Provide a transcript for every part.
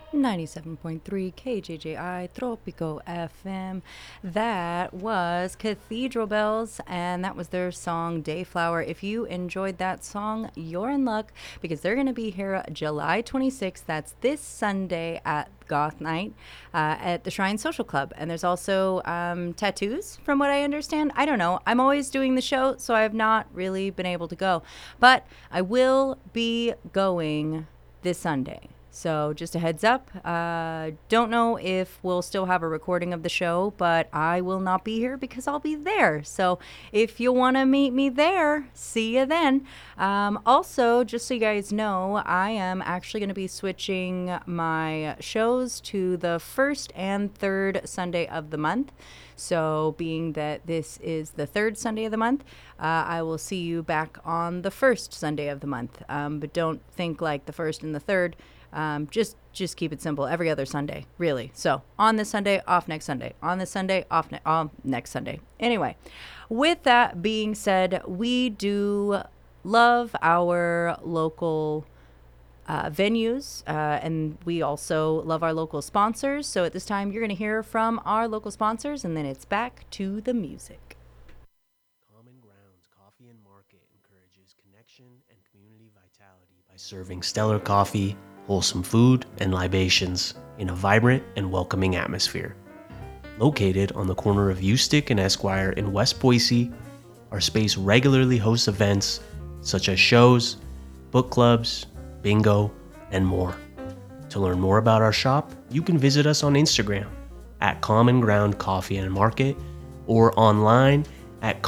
97.3 KJJI Tropico FM. That was Cathedral Bells, and that was their song Dayflower. If you enjoyed that song, you're in luck because they're going to be here July 26th. That's this Sunday at Goth Night at the Shrine Social Club. And there's also tattoos, from what I understand. I don't know. I'm always doing the show, so I have not really been able to go. But I will be going this Sunday. So just a heads up. Don't know if we'll still have a recording of the show, but I will not be here because I'll be there. So if you want to meet me there, see you then. Also, just so you guys know, I am actually going to be switching my shows to the first and third Sunday of the month. So being that this is the third Sunday of the month, I will see you back on the first Sunday of the month. But don't think like the first and the third. Just keep it simple. Every other Sunday, really. So on this Sunday, off next Sunday. On this Sunday, off next Sunday. Anyway, with that being said, we do love our local venues, and we also love our local sponsors. So at this time, you're going to hear from our local sponsors, and then it's back to the music. Common Grounds Coffee and Market encourages connection and community vitality by serving stellar coffee, wholesome food, and libations in a vibrant and welcoming atmosphere. Located on the corner of Eustick and Esquire in West Boise, our space regularly hosts events such as shows, book clubs, bingo, and more. To learn more about our shop, you can visit us on Instagram at Common Ground Coffee and Market or online at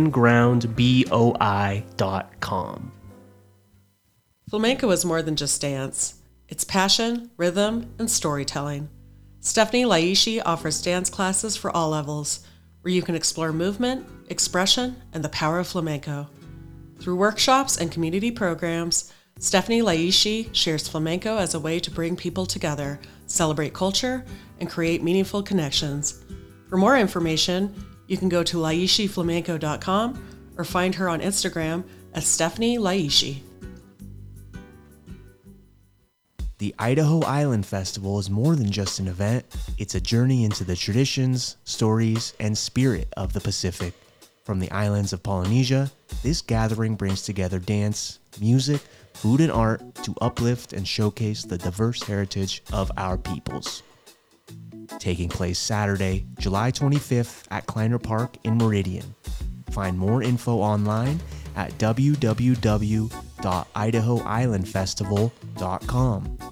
commongroundboi.com. Flamenco is more than just dance. It's passion, rhythm, and storytelling. Stephanie Laishi offers dance classes for all levels, where you can explore movement, expression, and the power of flamenco. Through workshops and community programs, Stephanie Laishi shares flamenco as a way to bring people together, celebrate culture, and create meaningful connections. For more information, you can go to laishiflamenco.com or find her on Instagram at Stephanie Laishi. The Idaho Island Festival is more than just an event. It's a journey into the traditions, stories, and spirit of the Pacific. From the islands of Polynesia, this gathering brings together dance, music, food, and art to uplift and showcase the diverse heritage of our peoples. Taking place Saturday, July 25th at Kleiner Park in Meridian. Find more info online at www.idahoislandfestival.com.